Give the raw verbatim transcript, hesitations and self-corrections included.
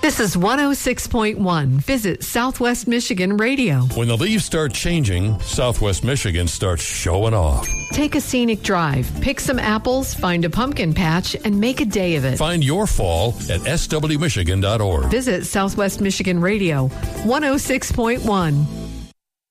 This is one oh six point one. Visit Southwest Michigan Radio. When the leaves start changing, Southwest Michigan starts showing off. Take a scenic drive, pick some apples, find a pumpkin patch, and make a day of it. Find your fall at s w michigan dot org. Visit Southwest Michigan Radio, one oh six point one.